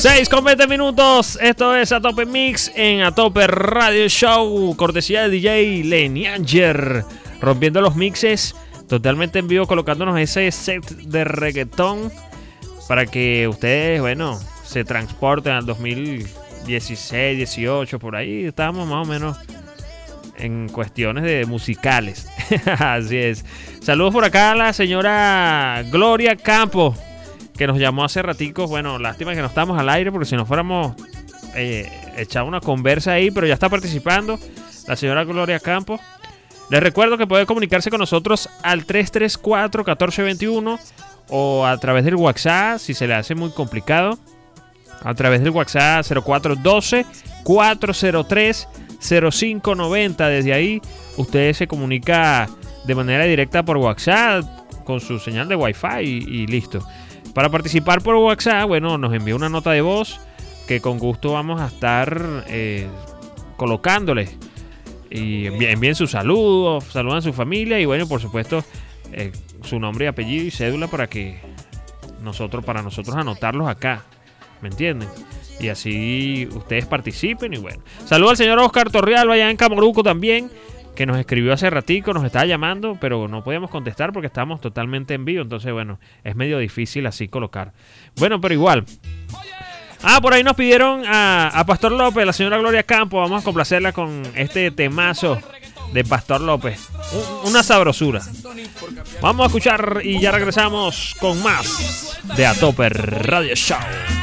6:20. Esto es A Tope Mix en A Tope Radio Show. Cortesía de DJ Lenianger. Rompiendo los mixes totalmente en vivo, colocándonos ese set de reggaetón para que ustedes, bueno, se transporten al 2016, 18, por ahí. Estábamos más o menos en cuestiones de musicales. Así es. Saludos por acá a la señora Gloria Campos, que nos llamó hace ratico. Bueno, lástima que no estamos al aire, porque si no fuéramos echar una conversa ahí, pero ya está participando la señora Gloria Campos. Les recuerdo que puede comunicarse con nosotros al 334-1421 o a través del WhatsApp, si se le hace muy complicado, a través del WhatsApp 0412-403-0590. Desde ahí usted se comunica de manera directa por WhatsApp con su señal de Wi-Fi y listo. Para participar por WhatsApp, bueno, nos envía una nota de voz que con gusto vamos a estar colocándole. Y envíen sus saludos, saludan a su familia y bueno, por supuesto, su nombre y apellido y cédula para nosotros anotarlos acá. ¿Me entienden? Y así ustedes participen y bueno. Saludos al señor Oscar Torrealba allá en Camoruco también, que nos escribió hace ratico, nos estaba llamando, pero no podíamos contestar porque estábamos totalmente en vivo. Entonces, bueno, es medio difícil así colocar. Bueno, pero igual. Por ahí nos pidieron a Pastor López, la señora Gloria Campos. Vamos a complacerla con este temazo de Pastor López. Una sabrosura. Vamos a escuchar y ya regresamos con más de A Tope Radio Show.